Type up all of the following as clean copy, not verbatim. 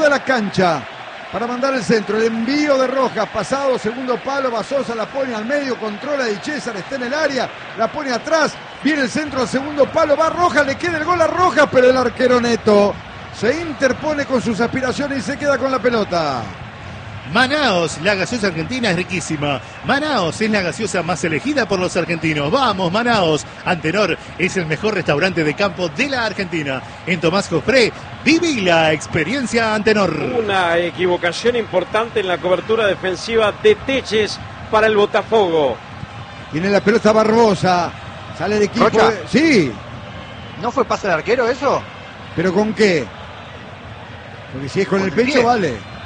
de la cancha para mandar el centro. El envío de Rojas, pasado, segundo palo, Basosa la pone al medio, controla Di César, está en el área, la pone atrás, viene el centro al segundo palo, va Rojas, le queda el gol a Rojas, pero el arquero Neto se interpone con sus aspiraciones y se queda con la pelota. Manaos, la gaseosa argentina es riquísima. Manaos es la gaseosa más elegida por los argentinos. ¡Vamos, Manaos! Antenor es el mejor restaurante de campo de la Argentina. En Tomás Jofré, viví la experiencia Antenor. Una equivocación importante en la cobertura defensiva de Teches para el Botafogo. Tiene la pelota Barbosa. Sale el equipo. Sí. ¿No fue pase del arquero eso? ¿Pero con qué? Porque si es con el pecho, vale.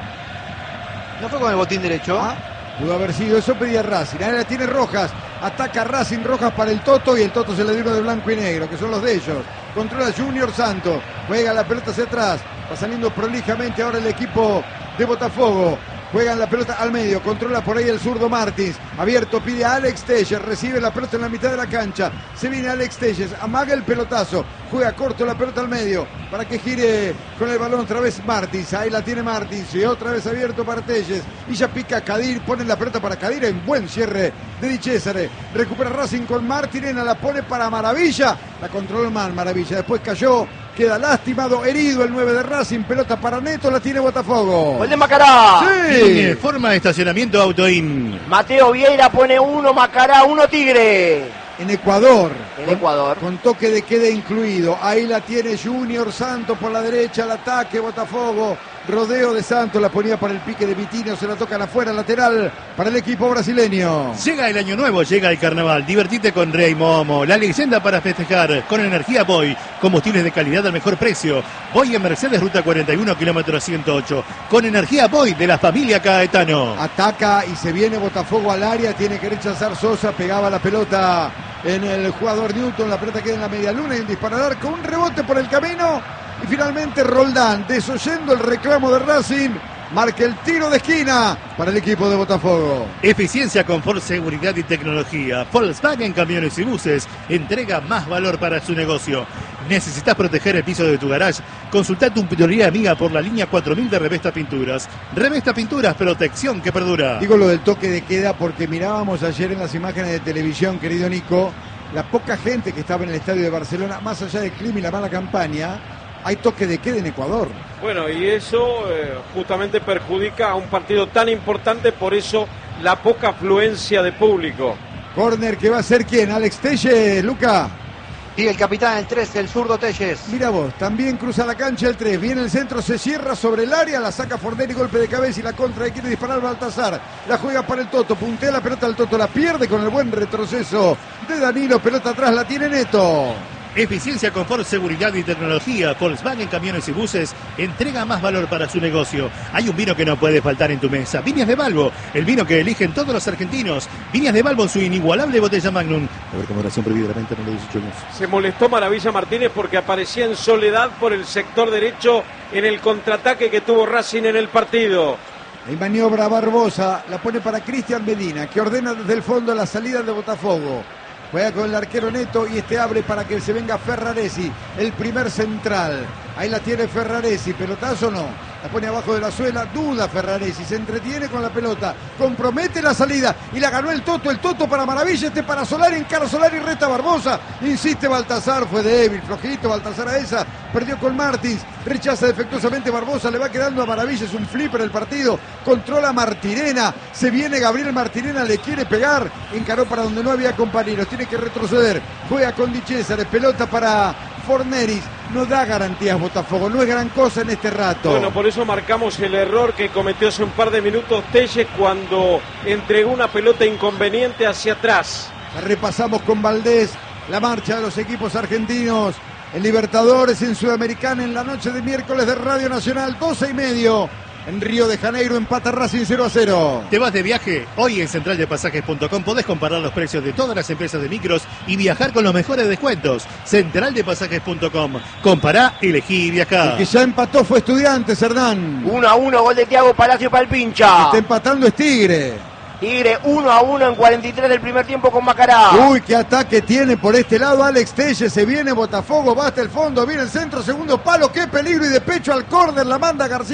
¿No fue con el botín derecho? Pudo haber sido, eso pedía Racing. Ahora la tiene Rojas, ataca Racing, Rojas para el Toto y el Toto se le dio uno de blanco y negro, que son los de ellos. Controla Junior Santos, juega la pelota hacia atrás, va saliendo prolijamente ahora el equipo de Botafogo. Juegan la pelota al medio, controla por ahí el zurdo Martins, abierto, pide a Alex Telles, recibe la pelota en la mitad de la cancha, se viene Alex Telles, amaga el pelotazo, juega corto la pelota al medio, para que gire con el balón otra vez Martins, ahí la tiene Martins, y otra vez abierto para Telles, y ya pica Kadir, pone la pelota para Kadir, en buen cierre de Di César, recupera Racing con Martinena, la pone para Maravilla, la controló mal Maravilla, después cayó, queda lastimado, herido el 9 de Racing, pelota para Neto, la tiene Botafogo. ¡Gol de Macará! Sí. Forma de estacionamiento Autoin. Mateo Vieira pone 1 Macará, 1 Tigre. En Ecuador. En Ecuador. Con toque de queda incluido. Ahí la tiene Junior Santos por la derecha, el ataque Botafogo. Rodeo de Santos, la ponía para el pique de Vitinho, se la tocan afuera, lateral para el equipo brasileño. Llega el año nuevo, llega el carnaval, divertite con Rey Momo, la leyenda para festejar, con energía Boy, combustibles de calidad al mejor precio. Boy en Mercedes, ruta 41, kilómetro 108, con energía Boy de la familia Caetano. Ataca y se viene Botafogo al área, tiene que rechazar Sosa, pegaba la pelota en el jugador Newton, la pelota queda en la media luna y un disparador con un rebote por el camino. Y finalmente Roldán, desoyendo el reclamo de Racing, marca el tiro de esquina para el equipo de Botafogo. Eficiencia, confort, seguridad y tecnología. Volkswagen Camiones y Buses entrega más valor para su negocio. ¿Necesitas proteger el piso de tu garage? Consulta tu pinturería amiga por la línea 4000 de Revesta Pinturas. Revesta Pinturas, protección que perdura. Digo lo del toque de queda porque mirábamos ayer en las imágenes de televisión, querido Nico, la poca gente que estaba en el estadio de Barcelona, más allá del clima y la mala campaña. Hay toque de queda en Ecuador. Bueno, y eso justamente perjudica a un partido tan importante, por eso la poca afluencia de público. Corner que va a ser ¿quién? Alex Telles, Luca. Y el capitán, el 3, el zurdo Telles. Mira vos, también cruza la cancha el 3, viene el centro, se cierra sobre el área, la saca Forneri, golpe de cabeza y la contra, y quiere disparar Baltazar, la juega para el Toto, puntea la pelota al Toto, la pierde con el buen retroceso de Danilo, pelota atrás, la tiene Neto. Eficiencia, confort, seguridad y tecnología. Volkswagen Camiones y Buses entrega más valor para su negocio. Hay un vino que no puede faltar en tu mesa. Viñas de Balbo, el vino que eligen todos los argentinos. Viñas de Balbo en su inigualable botella Magnum. A ver, comemoración prohibida de la venta, no lo 18 años. Se molestó Maravilla Martínez porque aparecía en soledad por el sector derecho en el contraataque que tuvo Racing en el partido. En maniobra Barbosa, la pone para Cristian Medina, que ordena desde el fondo la salida de Botafogo. Juega con el arquero Neto y este abre para que se venga Ferraresi, el primer central. Ahí la tiene Ferraresi, pelotazo no. La pone abajo de la suela, duda Ferraresi, se entretiene con la pelota, compromete la salida y la ganó el Toto para Maravilla, este para Solari, encara Solari, reta Barbosa, insiste Baltazar, fue débil, flojito Baltazar a esa, perdió con Martins, rechaza defectuosamente Barbosa, le va quedando a Maravilla, es un flipper el partido, controla Martirena, se viene Gabriel Martirena, le quiere pegar, encaró para donde no había compañeros, tiene que retroceder, juega con Di César, pelota para Forneris, no da garantías Botafogo, no es gran cosa en este rato. Bueno, por eso marcamos el error que cometió hace un par de minutos Telles cuando entregó una pelota inconveniente hacia atrás. Repasamos con Valdés la marcha de los equipos argentinos en Libertadores, en Sudamericana, en la noche de miércoles de Radio Nacional, 12:30. En Río de Janeiro empata Racing 0-0. ¿Te vas de viaje? Hoy en centraldepasajes.com podés comparar los precios de todas las empresas de micros y viajar con los mejores descuentos. Centraldepasajes.com. Compará, elegí y viajá. El que ya empató fue Estudiantes, Hernán. 1-1, gol de Thiago Palacio para el Pincha. Está empatando es Tigre. Tigre 1-1 en 43 del primer tiempo con Macará. Uy, qué ataque tiene por este lado Alex Telles, se viene Botafogo, va hasta el fondo, viene el centro, segundo palo, qué peligro y de pecho al córner, la manda García.